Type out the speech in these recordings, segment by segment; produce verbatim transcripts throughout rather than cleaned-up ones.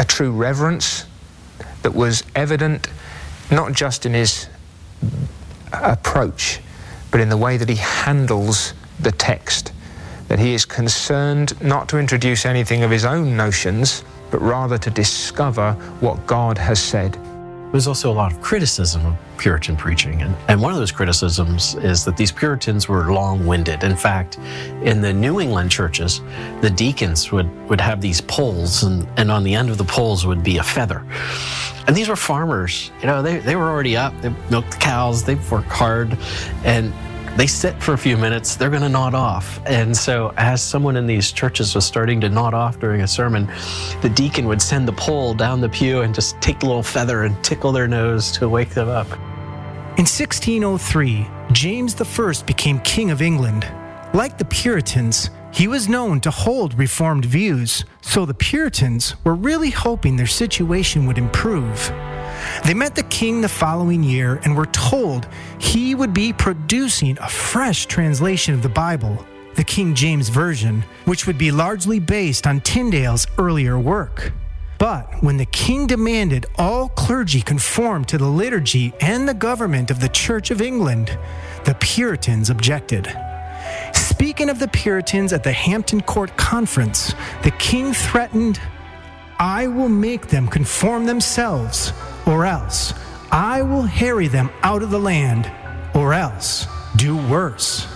true reverence that was evident not just in his approach, but in the way that he handles the text, that he is concerned not to introduce anything of his own notions, but rather to discover what God has said. There's also a lot of criticism of Puritan preaching, and, and one of those criticisms is that these Puritans were long-winded. In fact, in the New England churches, the deacons would, would have these poles, and, and on the end of the poles would be a feather. And these were farmers, you know, they, they were already up, they milked the cows, they've worked hard, and they sit for a few minutes, they're gonna nod off. And so as someone in these churches was starting to nod off during a sermon, the deacon would send the pole down the pew and just take the little feather and tickle their nose to wake them up. In sixteen oh three, James the First became King of England. Like the Puritans, he was known to hold Reformed views, so the Puritans were really hoping their situation would improve. They met the king the following year and were told he would be producing a fresh translation of the Bible, the King James Version, which would be largely based on Tyndale's earlier work. But when the king demanded all clergy conform to the liturgy and the government of the Church of England, the Puritans objected. Speaking of the Puritans at the Hampton Court Conference, the king threatened, "I will make them conform themselves, or else I will harry them out of the land, or else do worse."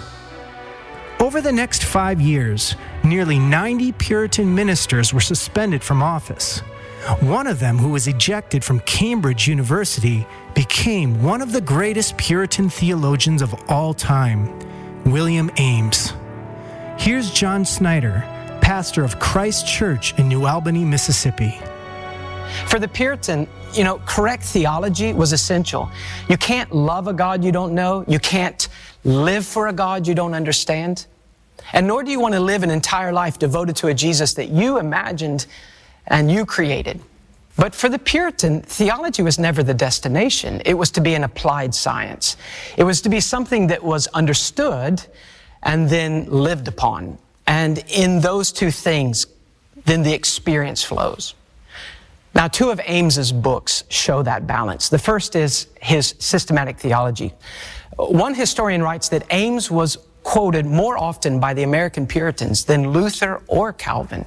Over the next five years, nearly ninety Puritan ministers were suspended from office. One of them, who was ejected from Cambridge University, became one of the greatest Puritan theologians of all time, William Ames. Here's John Snyder, pastor of Christ Church in New Albany, Mississippi. For the Puritan, you know, correct theology was essential. You can't love a God you don't know. You can't live for a God you don't understand. And nor do you want to live an entire life devoted to a Jesus that you imagined and you created. But for the Puritan, theology was never the destination. It was to be an applied science. It was to be something that was understood and then lived upon. And in those two things, then the experience flows. Now, two of Ames's books show that balance. The first is his systematic theology. One historian writes that Ames was quoted more often by the American Puritans than Luther or Calvin.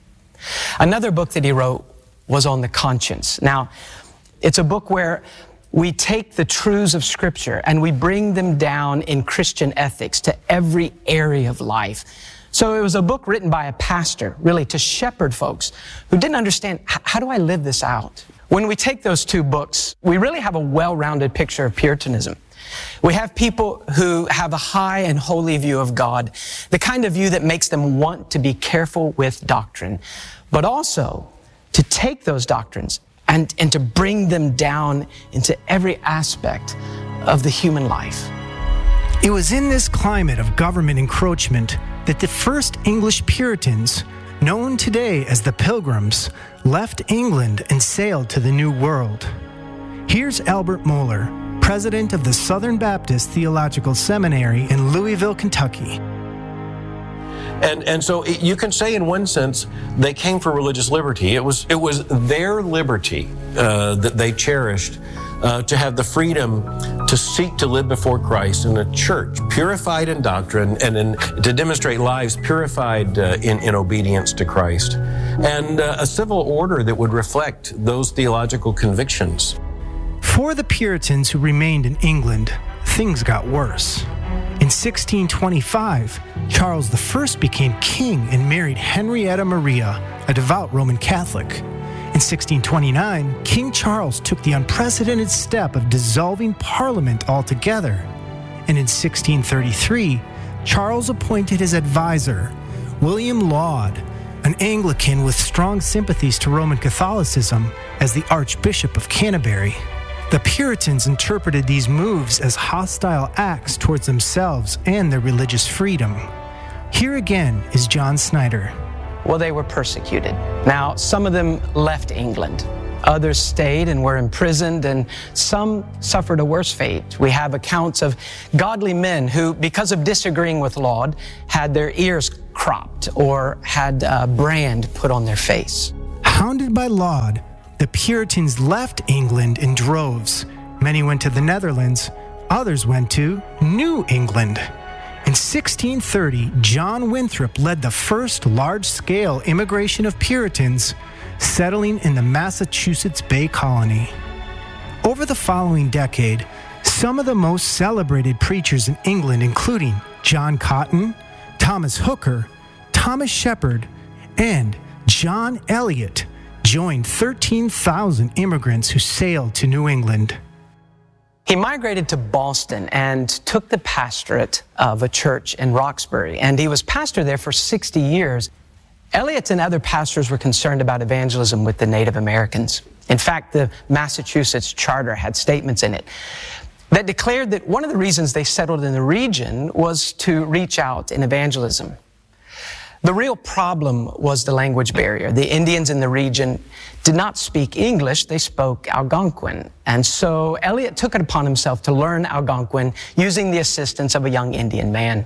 Another book that he wrote was on the conscience. Now, it's a book where we take the truths of Scripture and we bring them down in Christian ethics to every area of life. So it was a book written by a pastor, really, to shepherd folks who didn't understand, how do I live this out? When we take those two books, we really have a well-rounded picture of Puritanism. We have people who have a high and holy view of God, the kind of view that makes them want to be careful with doctrine, but also to take those doctrines and, and to bring them down into every aspect of the human life. It was in this climate of government encroachment that the first English Puritans, known today as the Pilgrims, left England and sailed to the New World. Here's Albert Mohler, president of the Southern Baptist Theological Seminary in Louisville, Kentucky. And and so it, you can say in one sense they came for religious liberty. It was it was their liberty uh, that they cherished, uh, to have the freedom to seek to live before Christ in a church purified in doctrine and in, to demonstrate lives purified uh, in, in obedience to Christ, and uh, a civil order that would reflect those theological convictions. For the Puritans who remained in England, things got worse. In sixteen twenty-five, Charles the First became king and married Henrietta Maria, a devout Roman Catholic. In sixteen twenty-nine, King Charles took the unprecedented step of dissolving Parliament altogether. And in sixteen thirty-three, Charles appointed his advisor, William Laud, an Anglican with strong sympathies to Roman Catholicism, as the Archbishop of Canterbury. The Puritans interpreted these moves as hostile acts towards themselves and their religious freedom. Here again is John Snyder. Well, they were persecuted. Now, some of them left England. Others stayed and were imprisoned, and some suffered a worse fate. We have accounts of godly men who, because of disagreeing with Laud, had their ears cropped or had a brand put on their face. Hounded by Laud, the Puritans left England in droves. Many went to the Netherlands, others went to New England. In sixteen thirty, John Winthrop led the first large-scale immigration of Puritans, settling in the Massachusetts Bay Colony. Over the following decade, some of the most celebrated preachers in England, including John Cotton, Thomas Hooker, Thomas Shepard, and John Eliot, joined thirteen thousand immigrants who sailed to New England. He migrated to Boston and took the pastorate of a church in Roxbury, and he was pastor there for sixty years. Eliot and other pastors were concerned about evangelism with the Native Americans. In fact, the Massachusetts Charter had statements in it that declared that one of the reasons they settled in the region was to reach out in evangelism. The real problem was the language barrier. The Indians in the region did not speak English, they spoke Algonquin. And so Eliot took it upon himself to learn Algonquin using the assistance of a young Indian man.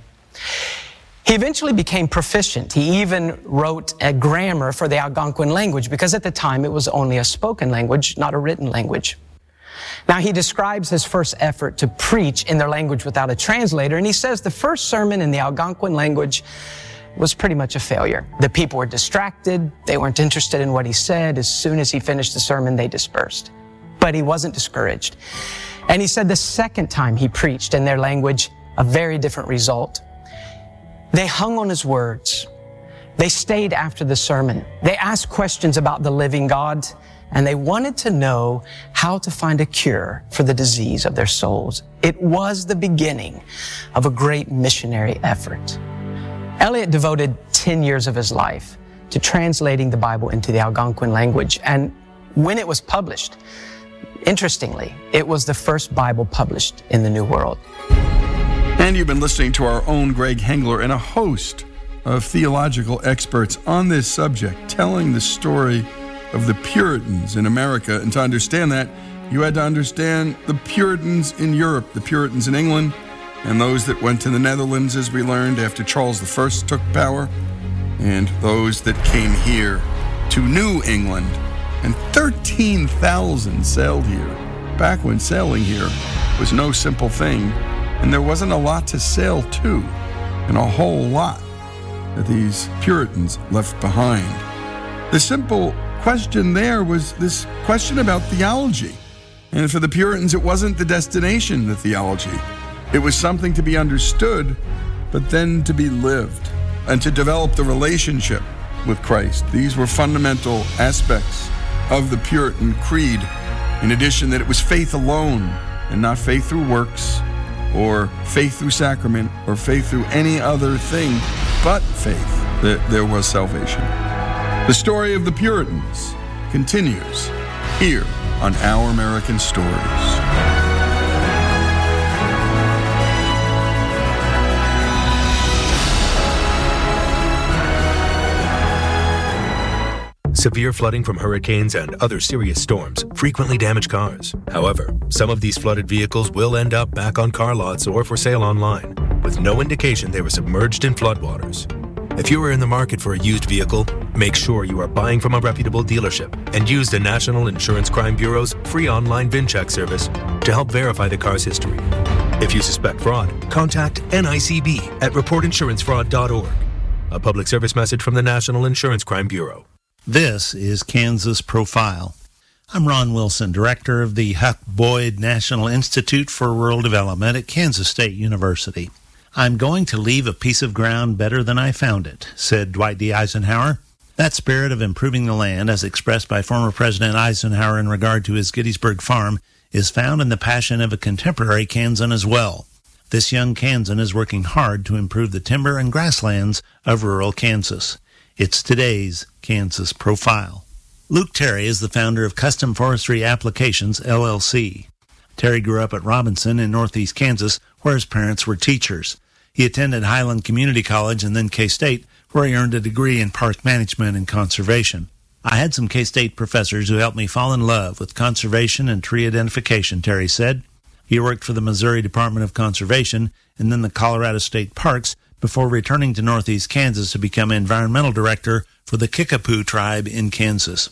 He eventually became proficient. He even wrote a grammar for the Algonquin language because at the time it was only a spoken language, not a written language. Now, he describes his first effort to preach in their language without a translator, and he says the first sermon in the Algonquin language was pretty much a failure. The people were distracted. They weren't interested in what he said. As soon as he finished the sermon, they dispersed. But he wasn't discouraged. And he said the second time he preached in their language, a very different result. They hung on his words. They stayed after the sermon. They asked questions about the living God, and they wanted to know how to find a cure for the disease of their souls. It was the beginning of a great missionary effort. Eliot devoted ten years of his life to translating the Bible into the Algonquin language. And when it was published, interestingly, it was the first Bible published in the New World. And you've been listening to our own Greg Hengler and a host of theological experts on this subject, telling the story of the Puritans in America. And to understand that, you had to understand the Puritans in Europe, the Puritans in England, and those that went to the Netherlands, as we learned, after Charles the First took power, and those that came here to New England. And thirteen thousand sailed here, back when sailing here was no simple thing, and there wasn't a lot to sail to, and a whole lot that these Puritans left behind. The simple question there was this question about theology. And for the Puritans, it wasn't the destination, the theology. It was something to be understood, but then to be lived and to develop the relationship with Christ. These were fundamental aspects of the Puritan creed. In addition, that it was faith alone and not faith through works or faith through sacrament or faith through any other thing, but faith that there was salvation. The story of the Puritans continues here on Our American Stories. Severe flooding from hurricanes and other serious storms frequently damage cars. However, some of these flooded vehicles will end up back on car lots or for sale online, with no indication they were submerged in floodwaters. If you are in the market for a used vehicle, make sure you are buying from a reputable dealership and use the National Insurance Crime Bureau's free online VIN check service to help verify the car's history. If you suspect fraud, contact N I C B at report insurance fraud dot org. A public service message from the National Insurance Crime Bureau. This is Kansas Profile. I'm Ron Wilson, director of the Huck Boyd National Institute for Rural Development at Kansas State University. I'm going to leave a piece of ground better than I found it, said Dwight D. Eisenhower. That spirit of improving the land, as expressed by former President Eisenhower in regard to his Gettysburg farm, is found in the passion of a contemporary Kansan as well. This young Kansan is working hard to improve the timber and grasslands of rural Kansas. It's today's Kansas Profile. Luke Terry is the founder of Custom Forestry Applications, L L C. Terry grew up at Robinson in northeast Kansas, where his parents were teachers. He attended Highland Community College and then K-State, where he earned a degree in park management and conservation. I had some K-State professors who helped me fall in love with conservation and tree identification, Terry said. He worked for the Missouri Department of Conservation and then the Colorado State Parks before returning to northeast Kansas to become environmental director for the Kickapoo tribe in Kansas.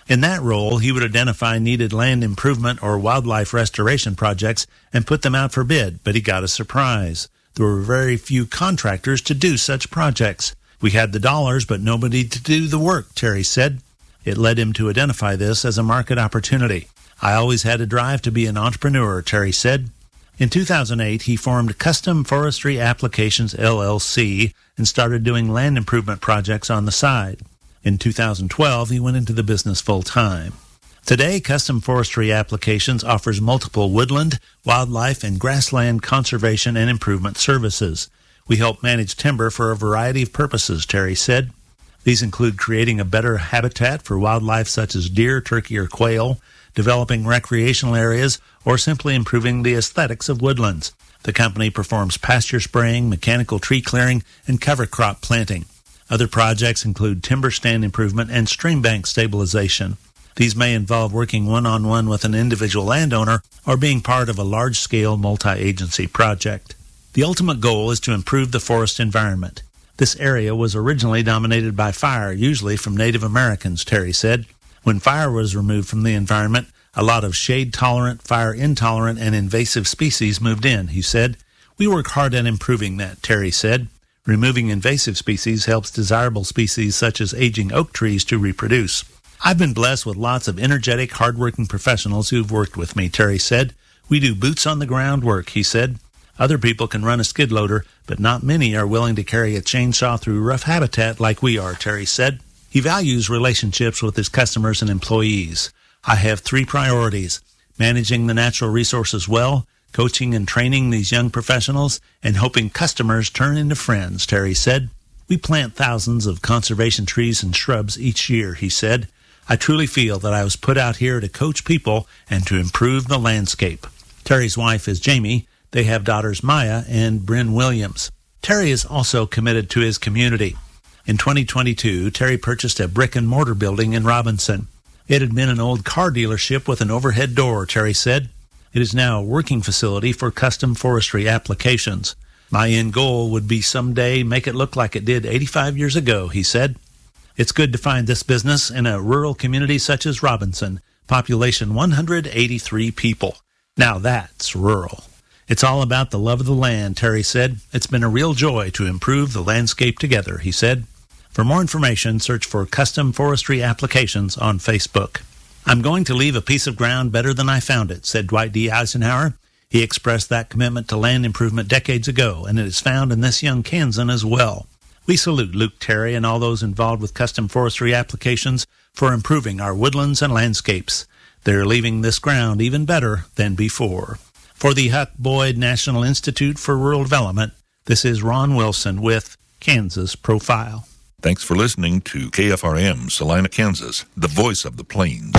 In that role, he would identify needed land improvement or wildlife restoration projects and put them out for bid, but he got a surprise. There were very few contractors to do such projects. We had the dollars, but nobody to do the work, Terry said. It led him to identify this as a market opportunity. I always had a drive to be an entrepreneur, Terry said. In two thousand eight, he formed Custom Forestry Applications, L L C, and started doing land improvement projects on the side. In two thousand twelve, he went into the business full-time. Today, Custom Forestry Applications offers multiple woodland, wildlife, and grassland conservation and improvement services. We help manage timber for a variety of purposes, Terry said. These include creating a better habitat for wildlife such as deer, turkey, or quail, developing recreational areas, or simply improving the aesthetics of woodlands. The company performs pasture spraying, mechanical tree clearing, and cover crop planting. Other projects include timber stand improvement and stream bank stabilization. These may involve working one-on-one with an individual landowner or being part of a large-scale multi-agency project. The ultimate goal is to improve the forest environment. This area was originally dominated by fire, usually from Native Americans, Terry said. When fire was removed from the environment, a lot of shade-tolerant, fire-intolerant, and invasive species moved in, he said. We work hard at improving that, Terry said. Removing invasive species helps desirable species such as aging oak trees to reproduce. I've been blessed with lots of energetic, hard-working professionals who've worked with me, Terry said. We do boots-on-the-ground work, he said. Other people can run a skid loader, but not many are willing to carry a chainsaw through rough habitat like we are, Terry said. He values relationships with his customers and employees. I have three priorities: managing the natural resources well, coaching and training these young professionals, and hoping customers turn into friends, Terry said. We plant thousands of conservation trees and shrubs each year, he said. I truly feel that I was put out here to coach people and to improve the landscape. Terry's wife is Jamie. They have daughters Maya and Bryn Williams. Terry is also committed to his community. In twenty twenty-two, Terry purchased a brick-and-mortar building in Robinson. It had been an old car dealership with an overhead door, Terry said. It is now a working facility for custom forestry applications. My end goal would be someday make it look like it did eighty-five years ago, he said. It's good to find this business in a rural community such as Robinson, population one hundred eighty-three people. Now that's rural. It's all about the love of the land, Terry said. It's been a real joy to improve the landscape together, he said. For more information, search for Custom Forestry Applications on Facebook. I'm going to leave a piece of ground better than I found it, said Dwight D. Eisenhower. He expressed that commitment to land improvement decades ago, and it is found in this young Kansan as well. We salute Luke Terry and all those involved with custom forestry applications for improving our woodlands and landscapes. They're leaving this ground even better than before. For the Huck Boyd National Institute for Rural Development, this is Ron Wilson with Kansas Profile. Thanks for listening to K F R M, Salina, Kansas, the voice of the plains.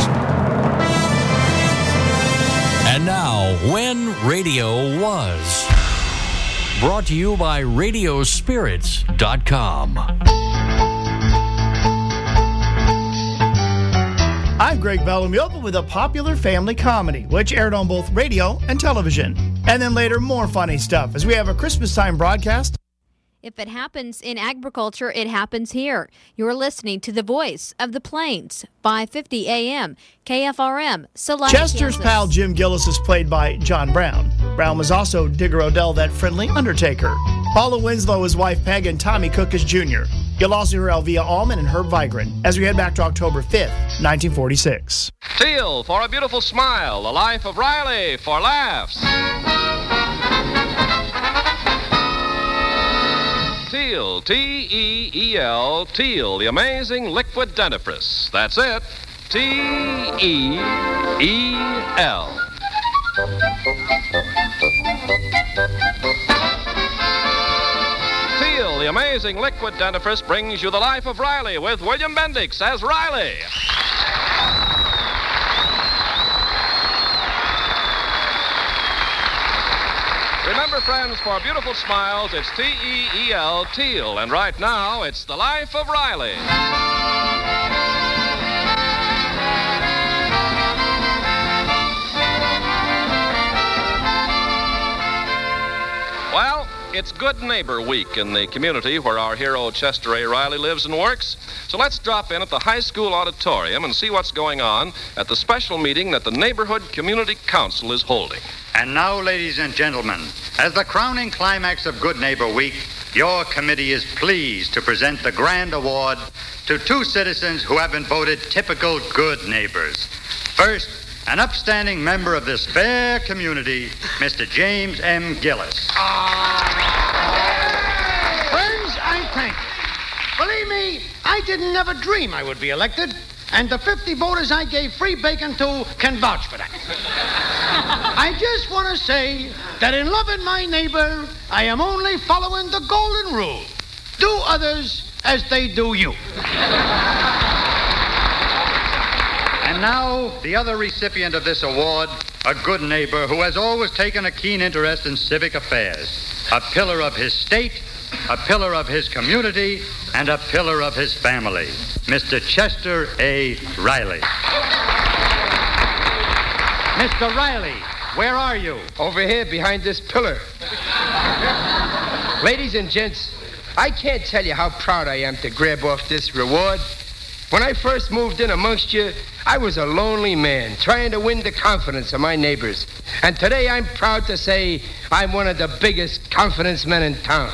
And now, When Radio Was. Brought to you by radio spirits dot com. I'm Greg Bellamy with a popular family comedy, which aired on both radio and television. And then later, more funny stuff, as we have a Christmas time broadcast. If it happens in agriculture, it happens here. You're listening to the voice of the plains, five fifty A M, K F R M, Salina, Chester's Kansas. pal Jim Gillis is played by John Brown. Brown was also Digger Odell, that friendly undertaker. Paula Winslow is wife Peg, and Tommy Cook is Junior. You'll also hear Elvia Allman and Herb Vigran as we head back to October fifth, nineteen forty-six. Teal for a beautiful smile, the life of Riley for laughs. Teal, T E E L, Teal, the amazing liquid dentifrice. That's it, T E E L. Teal, the amazing liquid dentifrice, brings you the life of Riley with William Bendix as Riley. Remember, friends, for beautiful smiles, it's T E E L, Teal. And right now, it's the life of Riley. Well, It's Good Neighbor Week in the community where our hero Chester A. Riley lives and works. So let's drop in at the high school auditorium and see what's going on at the special meeting that the Neighborhood Community Council is holding. And now, ladies and gentlemen, as the crowning climax of Good Neighbor Week, your committee is pleased to present the grand award to two citizens who have been voted typical good neighbors. First, an upstanding member of this fair community, Mister James M. Gillis. Friends, I thank you. Believe me, I didn't never dream I would be elected, and the fifty voters I gave free bacon to can vouch for that. I just want to say that in loving my neighbor, I am only following the golden rule. Do others as they do you. And now, the other recipient of this award, a good neighbor who has always taken a keen interest in civic affairs, a pillar of his state, a pillar of his community, and a pillar of his family, Mister Chester A. Riley. Mister Riley, where are you? Over here, behind this pillar. Ladies and gents, I can't tell you how proud I am to grab off this reward. When I first moved in amongst you, I was a lonely man trying to win the confidence of my neighbors. And today I'm proud to say I'm one of the biggest confidence men in town.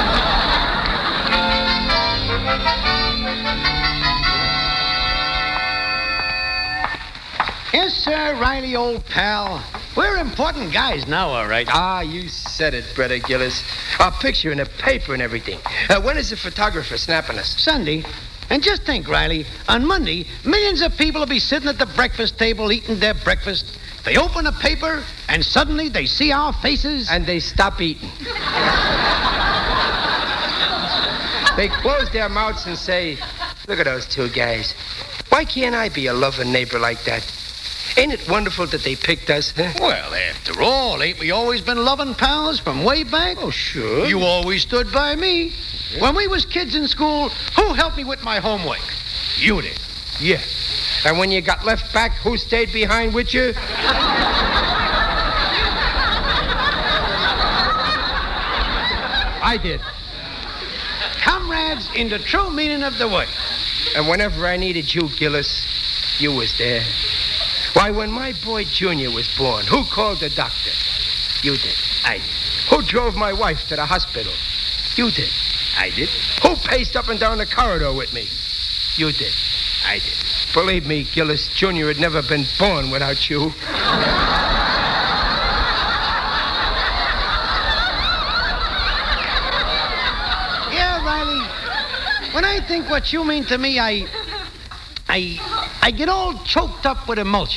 Yes, sir, Riley, old pal. We're important guys now, all right. Ah, you said it, Brother Gillis. Our picture in the paper and everything. Uh, when is the photographer snapping us? Sunday. And just think, Riley, on Monday, millions of people will be sitting at the breakfast table eating their breakfast. They open a paper, and suddenly they see our faces. And they stop eating. They close their mouths and say, look at those two guys. Why can't I be a loving neighbor like that? Ain't it wonderful that they picked us? Huh? Well, after all, ain't we always been loving pals from way back? Oh, sure. You always stood by me. Yeah. When we was kids in school, who helped me with my homework? You did. Yeah. And when you got left back, who stayed behind with you? I did. Comrades in the true meaning of the word. And whenever I needed you, Gillis, you was there. Why, when my boy Junior was born, who called the doctor? You did. I did. Who drove my wife to the hospital? You did. I did. Who paced up and down the corridor with me? You did. I did. Believe me, Gillis, Junior had never been born without you. Yeah, Riley. When I think what you mean to me, I... I... I get all choked up with emotion.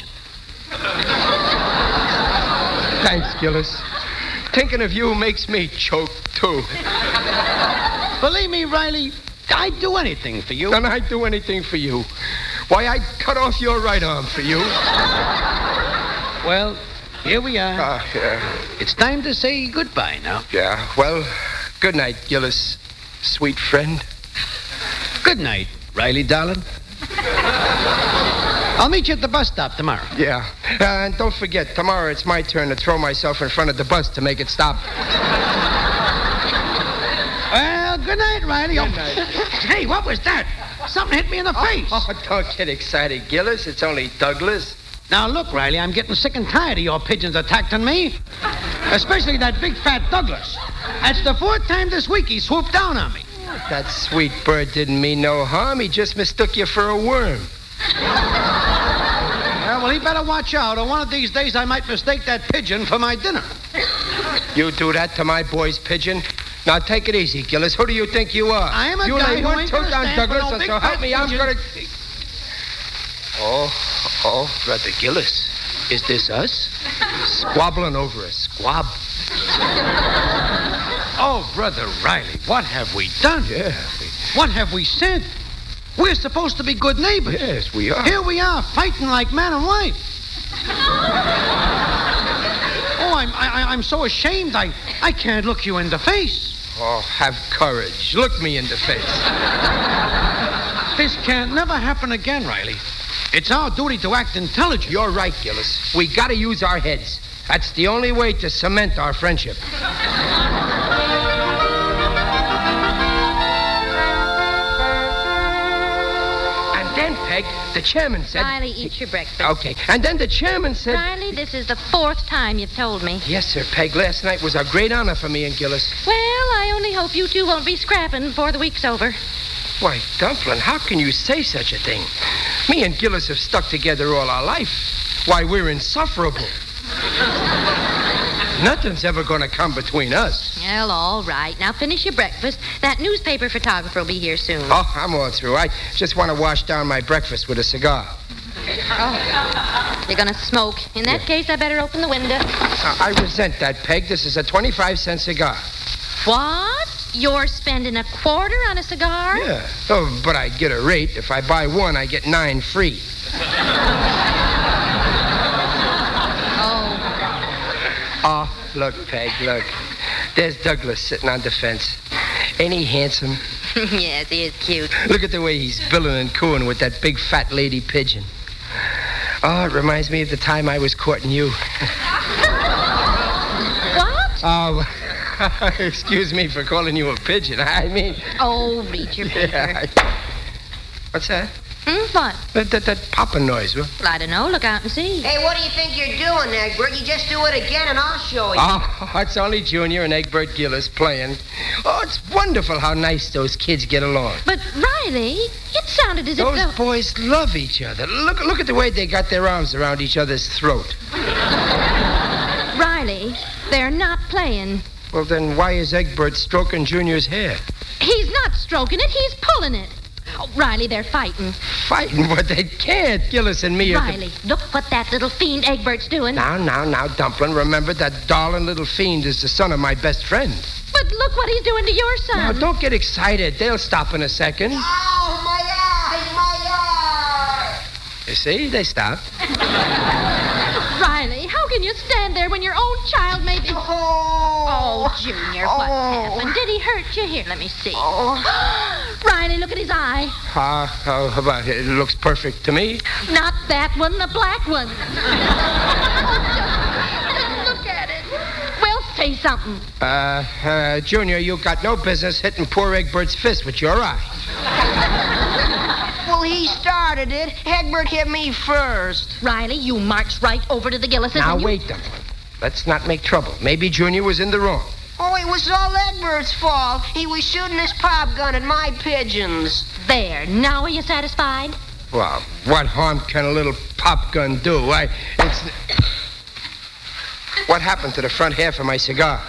Thanks, Gillis. Thinking of you makes me choke, too. Believe me, Riley, I'd do anything for you. And I'd do anything for you. Why, I'd cut off your right arm for you. Well, here we are. Ah, yeah. It's time to say goodbye now. Yeah, well, good night, Gillis, sweet friend. Good night, Riley, darling. I'll meet you at the bus stop tomorrow. Yeah. Uh, and don't forget, tomorrow it's my turn to throw myself in front of the bus to make it stop. Well, good night, Riley. Good night. Hey, what was that? Something hit me in the face. Oh, oh, don't get excited, Gillis. It's only Douglas. Now, look, Riley, I'm getting sick and tired of your pigeons attacking me. Especially that big fat Douglas. That's the fourth time this week he swooped down on me. That sweet bird didn't mean no harm. He just mistook you for a worm. Yeah, well, he better watch out, or one of these days I might mistake that pigeon for my dinner. You do that to my boy's pigeon? Now, take it easy, Gillis. Who do you think you are? I am a you guy lay who one ain't toe gonna down, stand for Douglas, no and big so help fat me, I'm pigeon. gonna... Oh, oh, Brother Gillis. Is this us? Squabbling over a squab. Oh, Brother Riley, what have we done? Yeah. What have we said? We're supposed to be good neighbors. Yes, we are. Here we are, fighting like man and wife. Oh, I'm, I, I'm so ashamed, I, I can't look you in the face. Oh, have courage. Look me in the face. This can't never happen again, Riley. It's our duty to act intelligent. You're right, Gillis. We gotta use our heads. That's the only way to cement our friendship. the chairman said... Riley, eat your breakfast. Okay. And then the chairman said... Riley, this is the fourth time you've told me. Yes, sir, Peg. Last night was a great honor for me and Gillis. Well, I only hope you two won't be scrapping before the week's over. Why, Dumplin', how can you say such a thing? Me and Gillis have stuck together all our life. Why, we're insufferable. Nothing's ever going to come between us. Well, all right. Now finish your breakfast. That newspaper photographer will be here soon. Oh, I'm all through. I just want to wash down my breakfast with a cigar. Oh, you're going to smoke. In that yeah. case, I better open the window. Uh, I resent that, Peg. This is a twenty-five cent cigar. What? You're spending a quarter on a cigar? Yeah. Oh, but I get a rate. If I buy one, I get nine free. Oh, look, Peg, look. There's Douglas sitting on the fence. Ain't he handsome? Yes, he is cute. Look at the way he's billing and cooing with that big fat lady pigeon. Oh, it reminds me of the time I was courting you. What? Oh, excuse me for calling you a pigeon. I mean... Oh, read your paper. Yeah, I... What's that? Hmm, what? That, that, that popping noise, huh? Well, I don't know. Look out and see. Hey, what do you think you're doing, Egbert? You just do it again and I'll show you. Oh, it's only Junior and Egbert Gillis playing. Oh, it's wonderful how nice those kids get along. But, Riley, it sounded as those if... Those boys love each other. Look, look at the way they got their arms around each other's throat. Riley, they're not playing. Well, then why is Egbert stroking Junior's hair? He's not stroking it. He's pulling it. Oh, Riley, they're fighting. Fighting? But they can't. Gillis and me are... Riley, the... look what that little fiend Egbert's doing. Now, now, now, Dumplin', remember that darling little fiend is the son of my best friend. But look what he's doing to your son. Now, don't get excited. They'll stop in a second. Oh, my eye, my eye. You see? They stopped. Riley, how can you stand there when your own child may be... Oh, oh Junior, what oh. happened? Did he hurt you? Here, let me see. Oh. Riley, look at his eye. Uh, how about it? It looks perfect to me. Not that one, the black one. Look at it. Well, say something. Uh, uh, Junior, you got no business hitting poor Egbert's fist with your eye. Well, he started it. Egbert hit me first. Riley, you marched right over to the Gillises. Now, you... wait, Dumplin'. Let's not make trouble. Maybe Junior was in the wrong. Oh, it was all Egbert's fault. He was shooting his pop gun at my pigeons. There. Now are you satisfied? Well, what harm can a little pop gun do? I... It's... What happened to the front half of my cigar?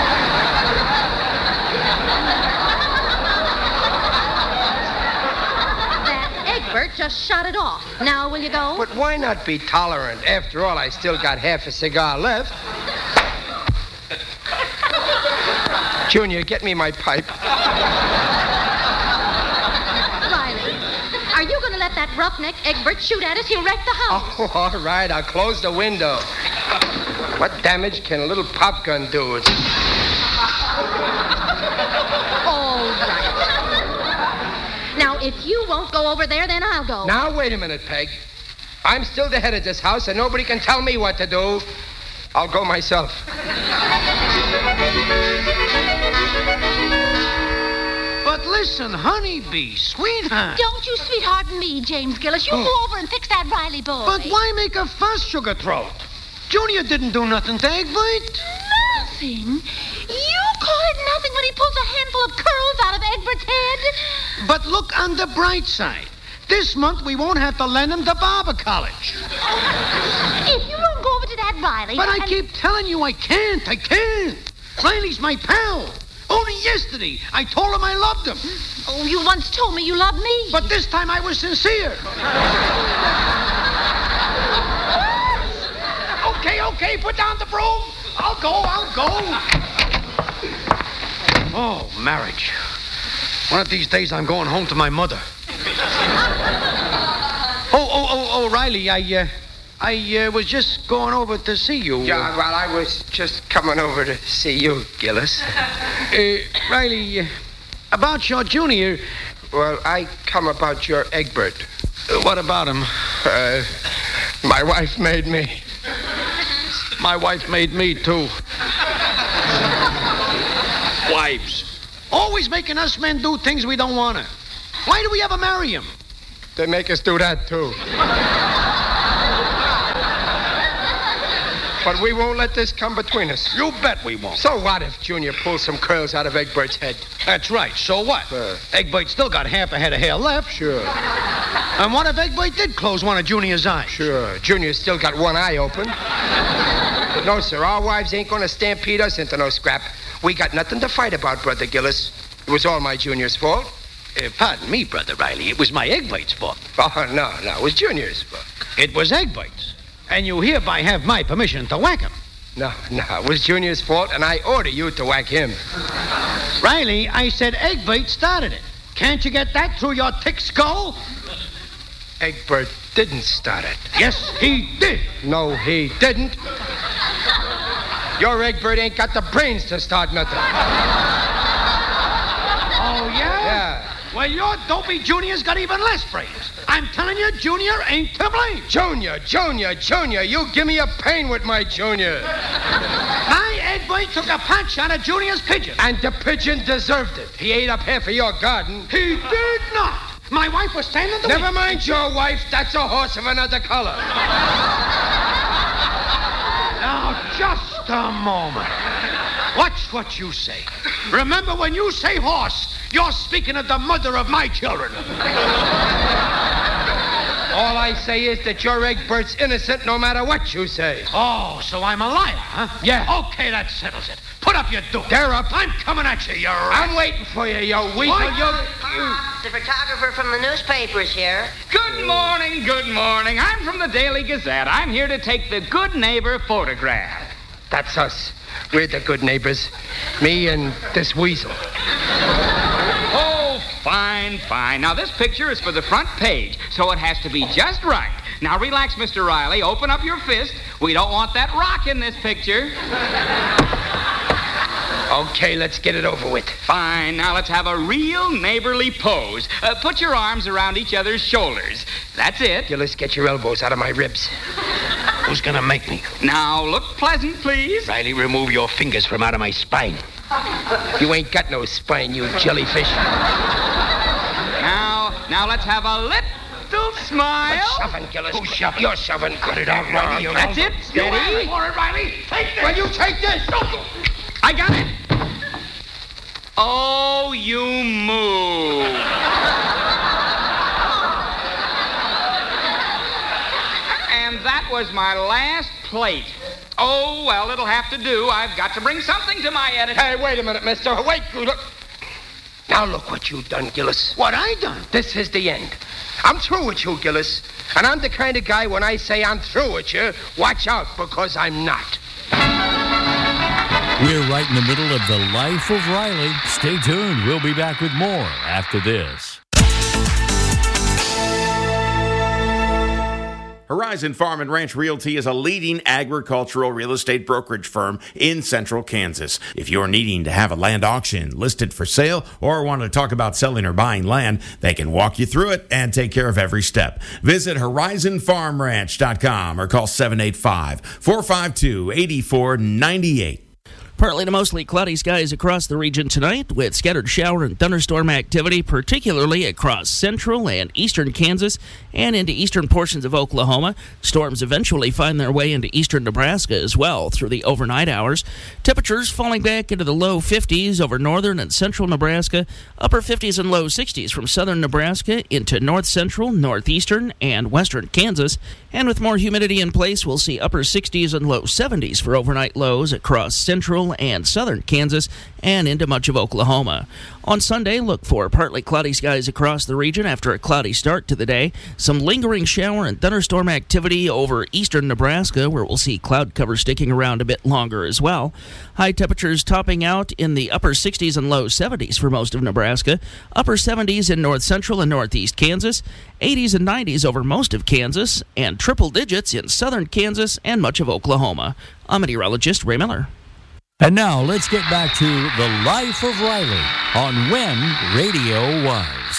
Egbert just shot it off. Now will you go? But why not be tolerant? After all, I still got half a cigar left. Junior, get me my pipe. Riley, are you going to let that roughneck Egbert shoot at us? He'll wreck the house. Oh, all right. I'll close the window. What damage can a little pop gun do? It's... All right. Now, if you won't go over there, then I'll go. Now, wait a minute, Peg. I'm still the head of this house, and nobody can tell me what to do. I'll go myself. But listen, honeybee, sweetheart. Don't you sweetheart me, James Gillis. You oh. go over and fix that Riley boy. But why make a fuss, sugar throat? Junior didn't do nothing to Egbert. Nothing? You call it nothing when he pulls a handful of curls out of Egbert's head? But look on the bright side. This month we won't have to lend him to Barber College. If you don't go over to that Riley... But I and... keep telling you I can't, I can't. Riley's my pal. Only yesterday I told him I loved him. Oh, you once told me you loved me. But this time I was sincere. Okay, okay, put down the broom. I'll go, I'll go. Oh, marriage. One of these days I'm going home to my mother. oh, oh, oh, oh, Riley, I, uh, I uh, was just going over to see you. Yeah, well, I was just coming over to see you, Gillis. uh, Riley, uh, about your Junior... Well, I come about your Egbert. Uh, what about him? Uh, my wife made me. My wife made me, too. Wives. Always making us men do things we don't want to. Why do we ever marry him? They make us do that, too. But we won't let this come between us. You bet we won't. So what if Junior pulls some curls out of Egbert's head? That's right. So what? Uh, Egbert still got half a head of hair left. Sure. And what if Egbert did close one of Junior's eyes? Sure. Junior's still got one eye open. No, sir. Our wives ain't gonna stampede us into no scrap. We got nothing to fight about, Brother Gillis. It was all my Junior's fault. Uh, pardon me, Brother Riley. It was my Egbert's fault. Oh, no, no. It was Junior's fault. It was Egbert's. And you hereby have my permission to whack him. No, no, it was Junior's fault, and I order you to whack him. Riley, I said Egbert started it. Can't you get that through your thick skull? Egbert didn't start it. Yes, he did. No, he didn't. Your Egbert ain't got the brains to start nothing. Oh, yeah? Yeah. Well, your dopey Junior's got even less brains. I'm telling you, Junior ain't to blame. Junior, Junior, Junior, you give me a pain with my Junior. My Egbert took a punch on a Junior's pigeon. And the pigeon deserved it. He ate up half of your garden. He did not. My wife was standing the Never way. mind your wife. That's a horse of another color. Now, just a moment. Watch what you say. Remember, when you say horse, you're speaking of the mother of my children. All I say is that your Egbert's innocent no matter what you say. Oh, so I'm a liar, huh? Yeah. Okay, that settles it. Put up your duke. They're up. I'm coming at you, you rat. I'm waiting for you, you weasel. What? You... The photographer from the newspapers here. Good morning, good morning. I'm from the Daily Gazette. I'm here to take the good neighbor photograph. That's us. We're the good neighbors. Me and this weasel. Oh, fine, fine. Now, this picture is for the front page, so it has to be just right. Now, relax, Mister Riley. Open up your fist. We don't want that rock in this picture. Okay, let's get it over with. Fine. Now, let's have a real neighborly pose. Uh, put your arms around each other's shoulders. That's it. Gillis, get your elbows out of my ribs. Who's gonna make me? Now, look pleasant, please. Riley, remove your fingers from out of my spine. You ain't got no spine, you jellyfish. Now, now let's have a little smile. What's shoving, Gillis? Who's shoving? You're shoving. Cut it out, Riley. That's it. Steady. You for it, Riley. Take this. Well, you take this. I got it. Oh, you move. And that was my last plate. Oh, well, it'll have to do. I've got to bring something to my editor. Hey, wait a minute, mister. Wait, look. Now look what you've done, Gillis. What I done? This is the end. I'm through with you, Gillis. And I'm the kind of guy, when I say I'm through with you, watch out, because I'm not. We're right in the middle of the life of Riley. Stay tuned. We'll be back with more after this. Horizon Farm and Ranch Realty is a leading agricultural real estate brokerage firm in central Kansas. If you're needing to have a land auction listed for sale or want to talk about selling or buying land, they can walk you through it and take care of every step. Visit horizon farm ranch dot com or call seven eight five, four five two, eight four nine eight. Partly to mostly cloudy skies across the region tonight, with scattered shower and thunderstorm activity, particularly across central and eastern Kansas and into eastern portions of Oklahoma. Storms eventually find their way into eastern Nebraska as well through the overnight hours. Temperatures falling back into the low fifties over northern and central Nebraska, upper fifties and low sixties from southern Nebraska into north central, northeastern, and western Kansas. And with more humidity in place, we'll see upper sixties and low seventies for overnight lows across central and southern Kansas and into much of Oklahoma. On Sunday, look for partly cloudy skies across the region after a cloudy start to the day. Some lingering shower and thunderstorm activity over eastern Nebraska, where we'll see cloud cover sticking around a bit longer as well. High temperatures topping out in the upper sixties and low seventies for most of Nebraska. Upper seventies in north central and northeast Kansas. eighties and nineties over most of Kansas. And triple digits in southern Kansas and much of Oklahoma. I'm meteorologist Ray Miller. And now let's get back to The Life of Riley on When Radio Was.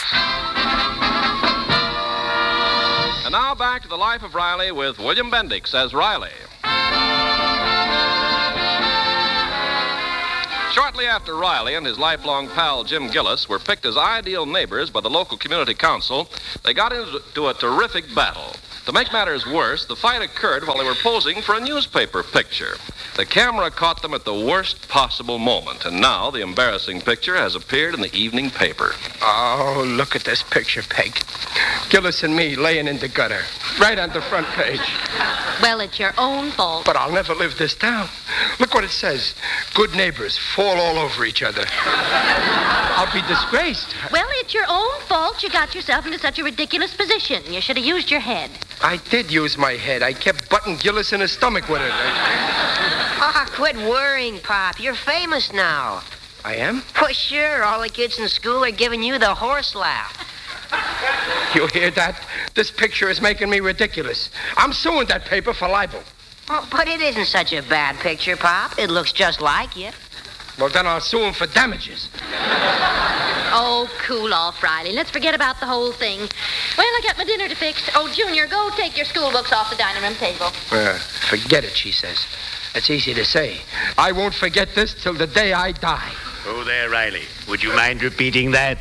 And now back to The Life of Riley with William Bendix as Riley. Shortly after Riley and his lifelong pal Jim Gillis were picked as ideal neighbors by the local community council, they got into a terrific battle. To make matters worse, the fight occurred while they were posing for a newspaper picture. The camera caught them at the worst possible moment, and now the embarrassing picture has appeared in the evening paper. Oh, look at this picture, Peg. Gillis and me laying in the gutter, right on the front page. Well, it's your own fault. But I'll never live this down. Look what it says. Good neighbors fall all over each other. I'll be disgraced. Well, it's your own fault you got yourself into such a ridiculous position. You should have used your head. I did use my head. I kept butting Gillis in his stomach with it. Ah, quit worrying, Pop. You're famous now. I am? Well, sure. All the kids in school are giving you the horse laugh. You hear that? This picture is making me ridiculous. I'm suing that paper for libel. Oh, but it isn't such a bad picture, Pop. It looks just like you. Well, then I'll sue him for damages. Oh, cool off, Riley. Let's forget about the whole thing. Well, I got my dinner to fix. Oh, Junior, go take your school books off the dining room table. Uh, forget it, she says. That's easy to say. I won't forget this till the day I die. Oh, there, Riley. Would you mind repeating that?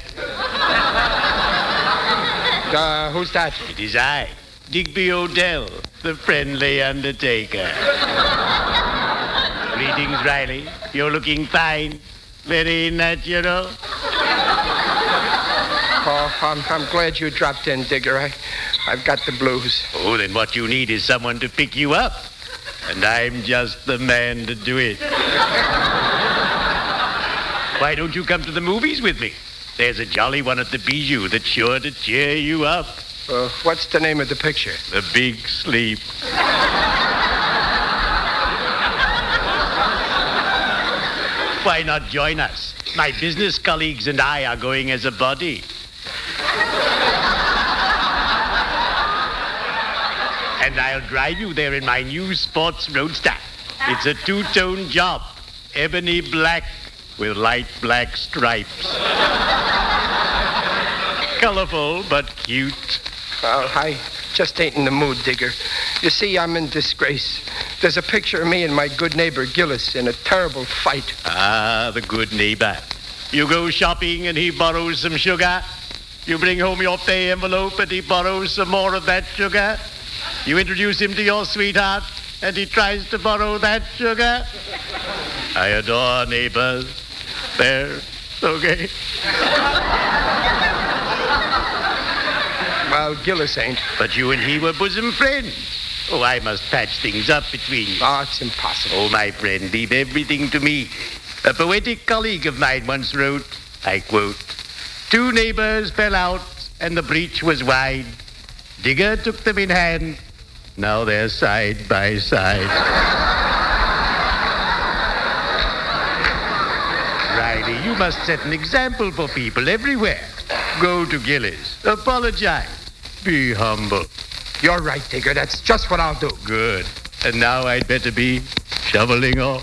Uh, who's that? It is I, Digby Odell, the friendly undertaker. Greetings, Riley. You're looking fine. Very natural. Oh, I'm, I'm glad you dropped in, Digger. I, I've got the blues. Oh, then what you need is someone to pick you up. And I'm just the man to do it. Why don't you come to the movies with me? There's a jolly one at the Bijou that's sure to cheer you up. Uh, what's the name of the picture? The Big Sleep. Why not join us? My business colleagues and I are going as a body. And I'll drive you there in my new sports roadster. It's a two-tone job, ebony black with light black stripes. Colorful but cute. Well, I just ain't in the mood, Digger. You see, I'm in disgrace. There's a picture of me and my good neighbor Gillis in a terrible fight. Ah, the good neighbor. You go shopping and he borrows some sugar. You bring home your pay envelope and he borrows some more of that sugar. You introduce him to your sweetheart and he tries to borrow that sugar. I adore neighbors. They're okay. Well, Gillis ain't. But you and he were bosom friends. Oh, I must patch things up between you. Oh, it's impossible. Oh, my friend, leave everything to me. A poetic colleague of mine once wrote, I quote, two neighbors fell out and the breach was wide. Digger took them in hand. Now they're side by side. Riley, you must set an example for people everywhere. Go to Gillis. Apologize. Be humble. You're right, Digger. That's just what I'll do. Good. And now I'd better be shoveling off.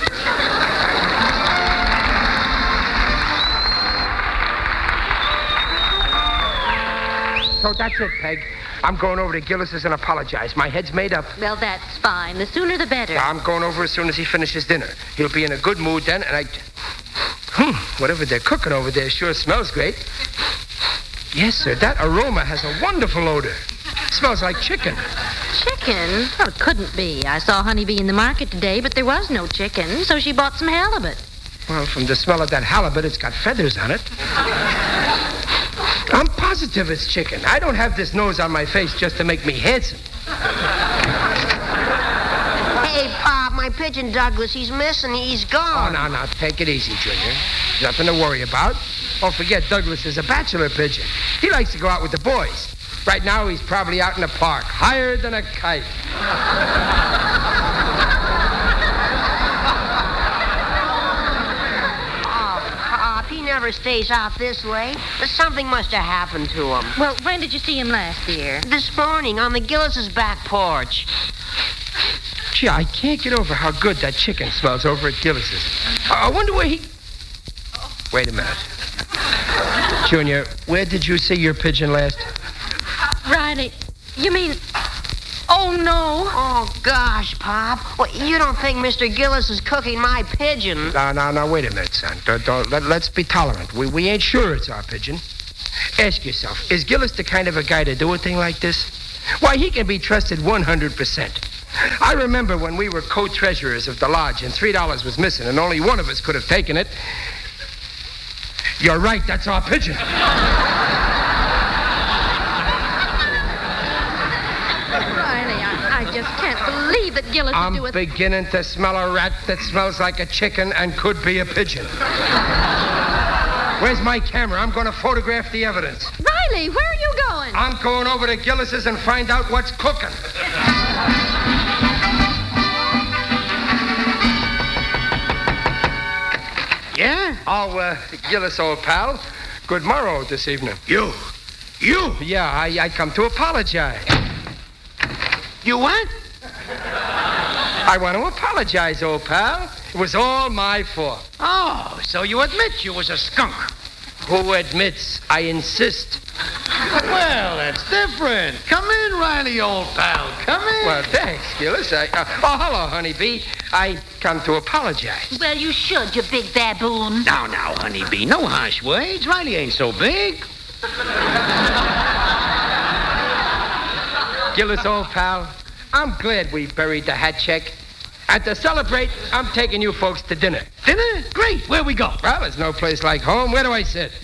So that's it, Peg. I'm going over to Gillis's and apologize. My head's made up. Well, that's fine. The sooner the better. I'm going over as soon as he finishes dinner. He'll be in a good mood then, and I... Hmm, whatever they're cooking over there sure smells great. Yes, sir, that aroma has a wonderful odor. Smells like chicken. Chicken? Well, it couldn't be. I saw Honeybee in the market today, but there was no chicken, so she bought some halibut. Well, from the smell of that halibut, it's got feathers on it. I'm positive it's chicken. I don't have this nose on my face just to make me handsome. Hey, Pop, my pigeon Douglas, he's missing. He's gone. Oh, no, no, take it easy, Junior. Nothing to worry about. Don't forget, Douglas is a bachelor pigeon. He likes to go out with the boys. Right now, he's probably out in the park, higher than a kite. He never stays out this way. Something must have happened to him. Well, when did you see him last, dear? This morning on the Gillis's back porch. Gee, I can't get over how good that chicken smells over at Gillis's. I wonder where he... Wait a minute. Junior, where did you see your pigeon last? Riley, you mean... Oh, no. Oh, gosh, Pop. Well, you don't think Mister Gillis is cooking my pigeon? Now, now, now, wait a minute, son. Don't, don't, let, let's be tolerant. We, we ain't sure it's our pigeon. Ask yourself, is Gillis the kind of a guy to do a thing like this? Why, he can be trusted one hundred percent. I remember when we were co-treasurers of the lodge and three dollars was missing and only one of us could have taken it. You're right, that's our pigeon. Riley, I, I just can't believe that Gillis I'm would do it. beginning to smell a rat that smells like a chicken and could be a pigeon. Where's my camera? I'm going to photograph the evidence. Riley, where are you going? I'm going over to Gillis's and find out what's cooking. Yeah? Oh, uh, Gillis, old pal. Good morrow this evening. You? You? Yeah, I, I come to apologize. You what? I want to apologize, old pal. It was all my fault. Oh, so you admit you was a skunk. Who admits? I insist. Well, that's different. Come in, Riley, old pal. Come in. Well, thanks, Gillis. I, uh, oh, hello, honeybee. I come to apologize. Well, you should, you big baboon. Now, now, honeybee, no harsh words. Riley ain't so big. Gillis, old pal, I'm glad we buried the hat check. And to celebrate, I'm taking you folks to dinner. Dinner? Great. Where we go? Well, there's no place like home. Where do I sit?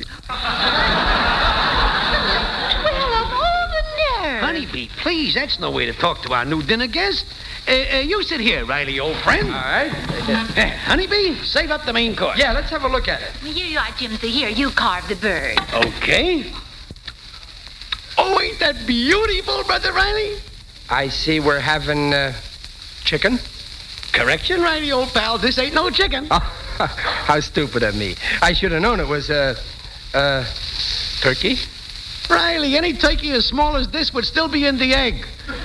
Well, of all the nerve. Honeybee, please, that's no way to talk to our new dinner guest. Uh, uh, you sit here, Riley, old friend. All right. Uh, honeybee, save up the main course. Yeah, let's have a look at it. Well, here you are, Jimothy. Here, you carved the bird. Okay. Oh, ain't that beautiful, Brother Riley? I see we're having uh, chicken. Correction, Riley, old pal. This ain't no chicken. Oh, how stupid of me. I should have known it was, uh, uh, turkey. Riley, any turkey as small as this would still be in the egg.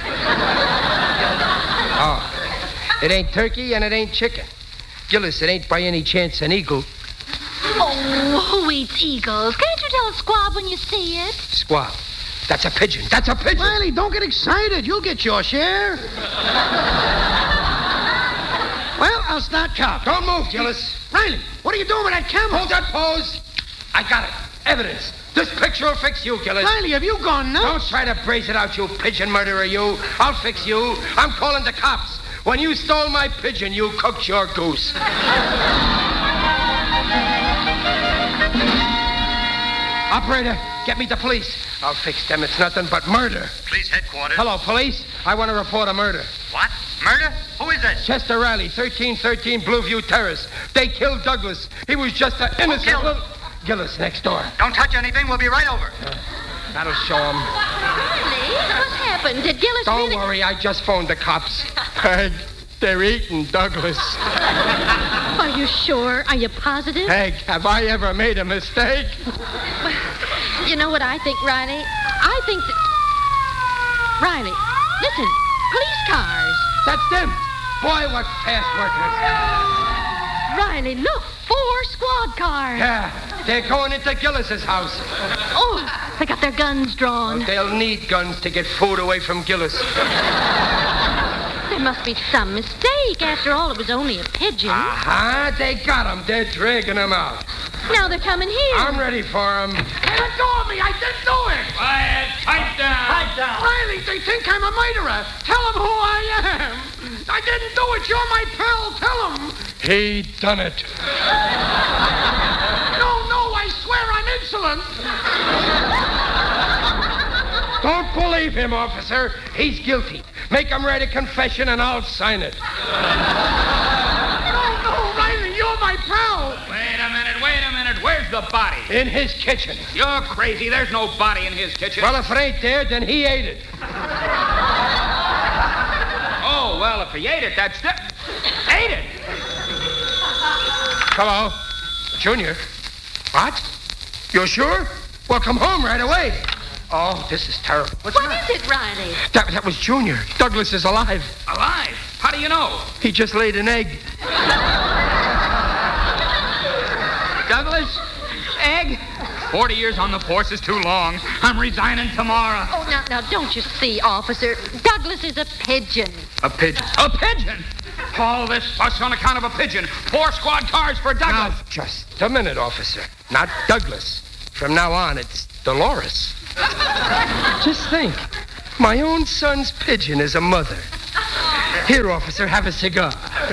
Oh, it ain't turkey and it ain't chicken. Gillis, it ain't by any chance an eagle. Oh, who eats eagles? Can't you tell a squab when you see it? Squab. That's a pigeon. That's a pigeon. Riley, don't get excited. You'll get your share. Well, I'll start chopping. Don't move, Gillis. Riley, what are you doing with that camera? Hold that pose. I got it. Evidence. This picture will fix you, Gillis. Riley, have you gone nuts? Don't try to brace it out, you pigeon murderer, you. I'll fix you. I'm calling the cops. When you stole my pigeon, you cooked your goose. Operator, get me the police. I'll fix them. It's nothing but murder. Police headquarters. Hello, police. I want to report a murder. What? Murder? Who is this? Chester Riley, thirteen thirteen Blueview Terrace. They killed Douglas. He was just an innocent killed him? little... Gillis, next door. Don't touch anything. We'll be right over. Uh, that'll show him. Riley, what happened? Did Gillis Don't really... worry. I just phoned the cops. Peg, they're eating Douglas. Are you sure? Are you positive? Peg, have I ever made a mistake? Well, you know what I think, Riley? I think that... Riley, listen. Police cars. That's them. Boy, what fast workers. Riley, look. Four squad cars. Yeah, they're going into Gillis's house. Oh, they got their guns drawn. Well, they'll need guns to get food away from Gillis. There must be some mistake. After all, it was only a pigeon. Uh-huh, they got him. They're dragging him out. Now they're coming here. I'm ready for him. Hey, let go of me. I didn't do it. Quiet. Pipe down. Pipe down. Riley, they think I'm a murderer. Tell them who I am. I didn't do it. You're my pal. Tell them. He done it. No, no, I swear I'm insolent. Don't believe him, officer. He's guilty. Make him write a confession and I'll sign it. No, no, Riley, you're my pal. Wait a minute, wait a minute. Where's the body? In his kitchen. You're crazy. There's no body in his kitchen. Well, if it ain't there, then he ate it. Oh, well, if he ate it, that's the... Ate it! Hello? Junior? What? You're sure? Well, come home right away. Oh, this is terrible. What's what is it, Riley? That, that was Junior. Douglas is alive. Alive? How do you know? He just laid an egg. Douglas? Egg? forty years on the force is too long. I'm resigning tomorrow. Oh, now, now, don't you see, officer? Douglas is a pigeon. A pigeon? A pigeon? All this fuss on account of a pigeon. Four squad cars for Douglas. Now, just a minute, officer. Not Douglas. From now on, it's Dolores. Just think. My own son's pigeon is a mother. Here, officer, have a cigar.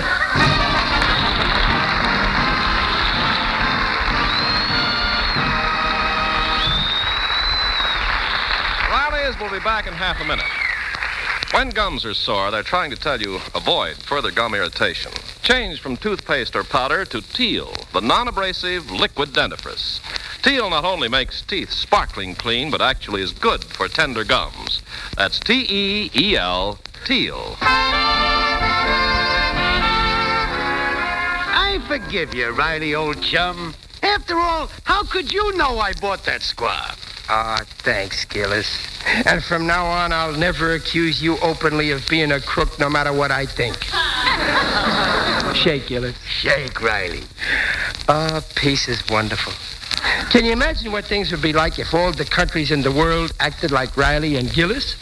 Riley's will be back in half a minute. When gums are sore, they're trying to tell you avoid further gum irritation. Change from toothpaste or powder to Teal, the non-abrasive liquid dentifrice. Teal not only makes teeth sparkling clean, but actually is good for tender gums. That's T E E L, Teal. I forgive you, Riley, old chum. After all, how could you know I bought that squab? Ah, thanks, Gillis. And from now on, I'll never accuse you openly of being a crook, no matter what I think. Shake, Gillis. Shake, Riley. Ah, peace is wonderful. Can you imagine what things would be like if all the countries in the world acted like Riley and Gillis?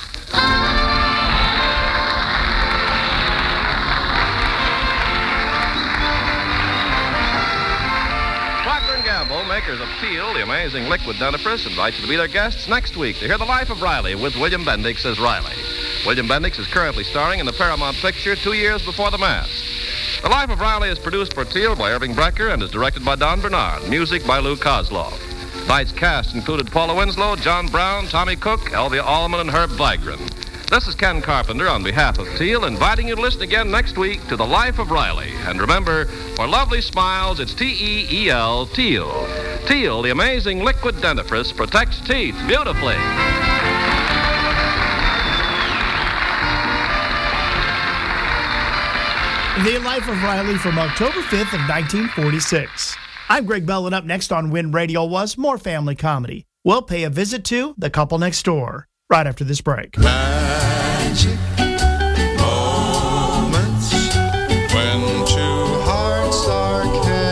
Procter and Gamble, makers of Teal, the amazing liquid dentifrice, invite you to be their guests next week to hear the life of Riley with William Bendix as Riley. William Bendix is currently starring in the Paramount picture Two Years Before the Mask. The Life of Riley is produced for Teal by Irving Brecker and is directed by Don Bernard. Music by Lou Kozlov. Tonight's cast included Paula Winslow, John Brown, Tommy Cook, Elvia Allman, and Herb Vigran. This is Ken Carpenter on behalf of Teal, inviting you to listen again next week to The Life of Riley. And remember, for lovely smiles, it's T E E L, Teal. Teal, the amazing liquid dentifrice, protects teeth beautifully. The Life of Riley from October fifth of nineteen forty-six. I'm Greg Bell, and up next on When Radio Was, more family comedy. We'll pay a visit to The Couple Next Door right after this break. Magic moments when two hearts are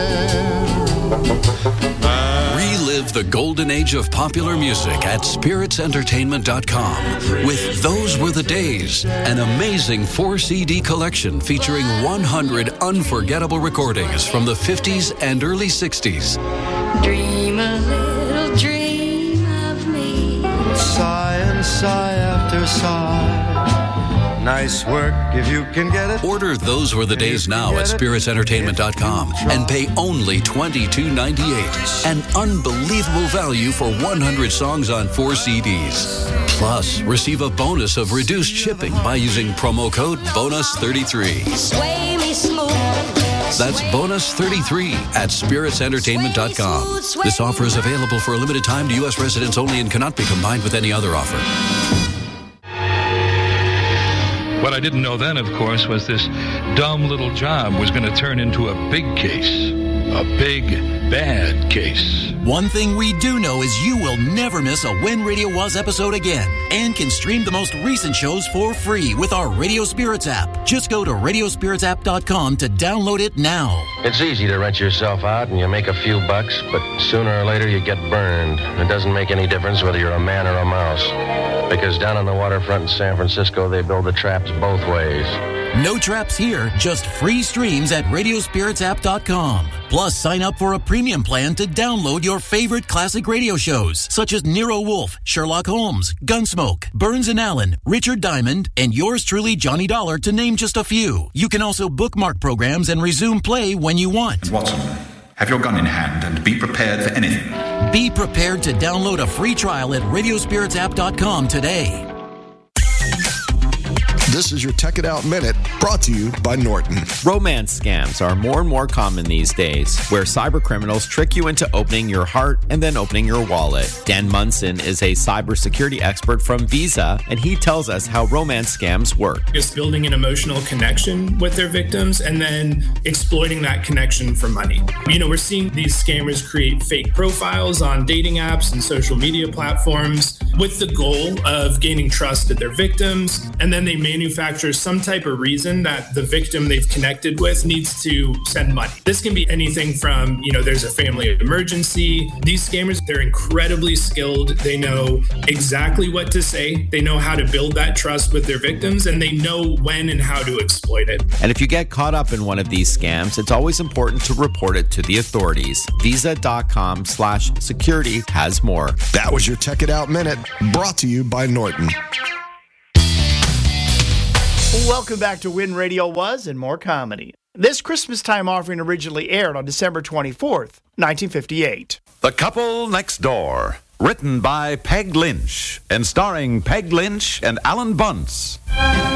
caring. Relive the golden age of popular music at spirits entertainment dot com with Those Were the Days, an amazing four C D collection featuring one hundred unforgettable recordings from the fifties and early sixties. Dream a little dream of me. Sigh and sigh after sigh. Nice work if you can get it. Order Those Were the Days now at spirits entertainment dot com and pay only twenty-two ninety-eight. An unbelievable value for one hundred songs on four C Ds. Plus, receive a bonus of reduced shipping by using promo code bonus thirty-three. Sway me smooth. That's bonus thirty-three at spirits entertainment dot com. This offer is available for a limited time to U S residents only and cannot be combined with any other offer. What I didn't know then, of course, was this dumb little job was going to turn into a big case. A big, bad case. One thing we do know is you will never miss a When Radio Was episode again and can stream the most recent shows for free with our Radio Spirits app. Just go to radio spirits app dot com to download it now. It's easy to rent yourself out and you make a few bucks, but sooner or later you get burned. It doesn't make any difference whether you're a man or a mouse. Because down on the waterfront in San Francisco, they build the traps both ways. No traps here, just free streams at radio spirits app dot com. Plus, sign up for a premium plan to download your favorite classic radio shows, such as Nero Wolfe, Sherlock Holmes, Gunsmoke, Burns and Allen, Richard Diamond, and yours truly, Johnny Dollar, to name just a few. You can also bookmark programs and resume play when you want. Watson, have your gun in hand and be prepared for anything. Be prepared to download a free trial at radio spirits app dot com today. This is your Tech It Out Minute, brought to you by Norton. Romance scams are more and more common these days, where cyber criminals trick you into opening your heart and then opening your wallet. Dan Munson is a cybersecurity expert from Visa, and he tells us how romance scams work. Just building an emotional connection with their victims and then exploiting that connection for money. You know, we're seeing these scammers create fake profiles on dating apps and social media platforms with the goal of gaining trust of their victims, and then they manually manufacture some type of reason that the victim they've connected with needs to send money. This can be anything from, you know, there's a family emergency. These scammers, they're incredibly skilled. They know exactly what to say. They know how to build that trust with their victims, and they know when and how to exploit it. And if you get caught up in one of these scams, it's always important to report it to the authorities. Visa.com slash security has more. That was your Check It Out Minute, brought to you by Norton. Welcome back to When Radio Was and More Comedy. This Christmas time offering originally aired on December twenty-fourth, nineteen fifty-eight. The Couple Next Door, written by Peg Lynch and starring Peg Lynch and Alan Bunce.